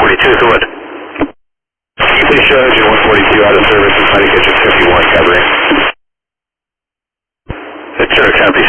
142 is the wood. Can you please show engine 142 out of service and try to catch a 51 covering? Sure, copy.